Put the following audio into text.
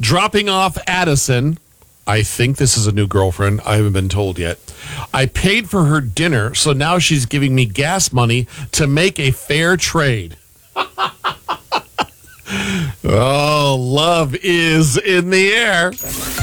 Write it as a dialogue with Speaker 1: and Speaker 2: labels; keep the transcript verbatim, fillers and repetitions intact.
Speaker 1: dropping off Addison. I think this is a new girlfriend. I haven't been told yet. I paid for her dinner, so now she's giving me gas money to make a fair trade. Oh, love is in the air.